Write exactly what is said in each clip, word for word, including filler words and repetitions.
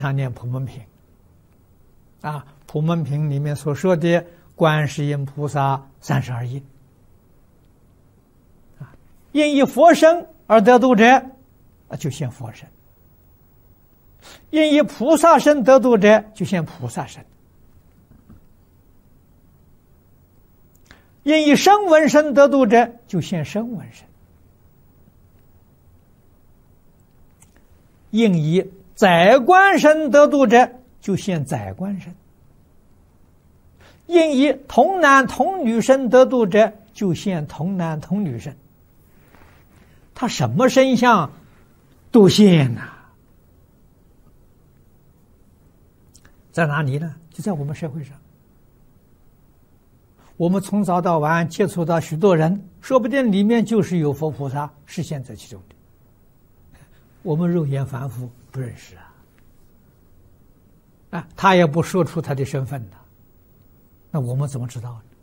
常念普门品啊，普门品里面所说的观世音菩萨三十二应啊，因以佛身而得度者，啊就现佛身；因以菩萨身得度者，就现菩萨身；因以声闻身得度者，就现声闻身；应以宰官身得度者，就现宰官身；应以童男童女身得度者，就现童男童女身。他什么身相都现呐、啊，在哪里呢？就在我们社会上。我们从早到晚接触到许多人，说不定里面就是有佛菩萨是现在其中的。我们肉眼凡夫不认识啊，啊，他也不说出他的身份的，那我们怎么知道呢？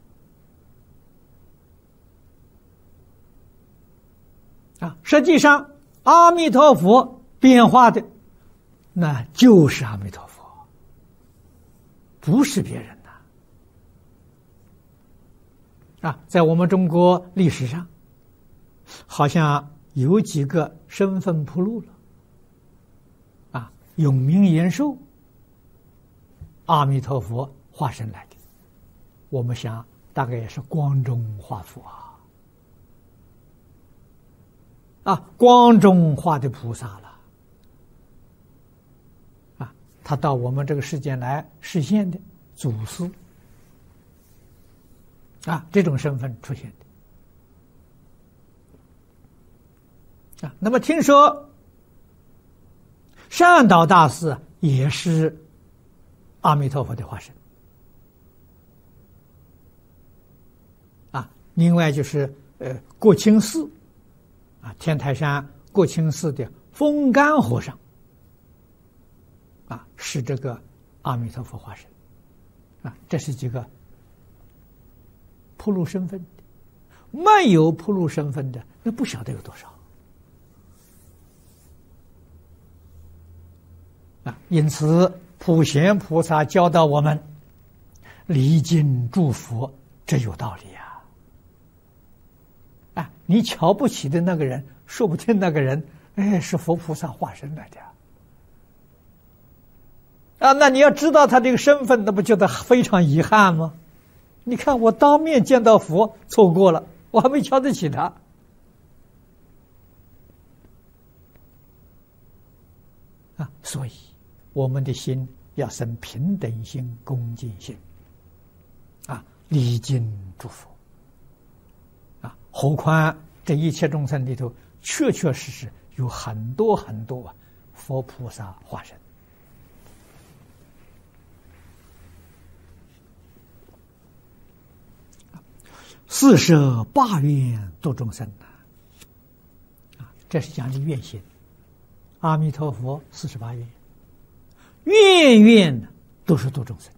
啊，实际上阿弥陀佛变化的，那就是阿弥陀佛，不是别人的。啊，在我们中国历史上，好像有几个身份铺路了。啊，永明延寿，阿弥陀佛化身来的，我们想大概也是光中化佛啊。啊，光中化的菩萨了。啊，他到我们这个世间来实现的祖师。啊，这种身份出现的。啊，那么听说善导大师也是阿弥陀佛的化身。啊，另外就是呃国清寺，啊天台山国清寺的风干和尚，啊是这个阿弥陀佛化身。啊，这是几个铺路身份的，没有铺路身份的，那不晓得有多少。啊，因此普贤菩萨教导我们礼敬祝福，这有道理啊！啊，你瞧不起的那个人，说不定那个人哎是佛菩萨化身来的啊！那你要知道他这个身份，那不觉得非常遗憾吗？你看我当面见到佛错过了，我还没瞧得起他。啊，所以我们的心要生平等心、恭敬心，啊，礼敬祝福，啊，何况这一切众生里头，确确实实有很多很多啊佛菩萨化身。四摄八愿度众生呐，啊，这是讲的愿心。阿弥陀佛四十八愿，愿愿都是度众生。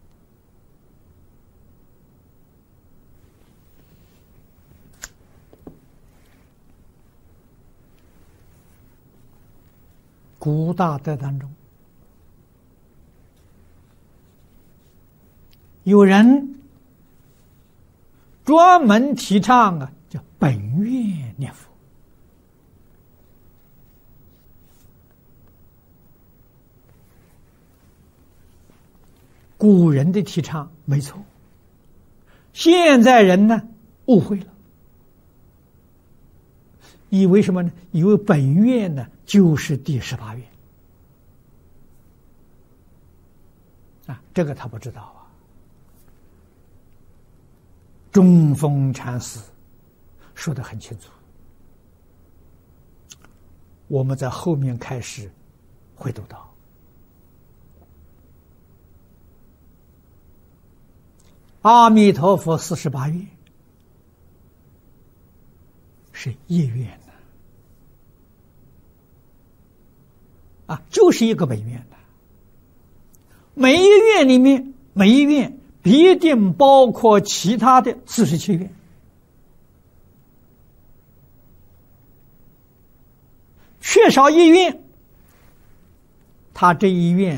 古大德当中，有人专门提倡啊，叫本愿念佛。古人的提倡没错，现在人呢误会了，以为什么呢？以为本愿呢就是第十八愿啊，这个他不知道啊。中峰禅师说得很清楚，我们在后面开始会读到阿弥陀佛四十八愿是业愿的啊，就是一个本愿的。每一愿里面，每一愿必定包括其他的四十七愿，缺少一愿，他这一愿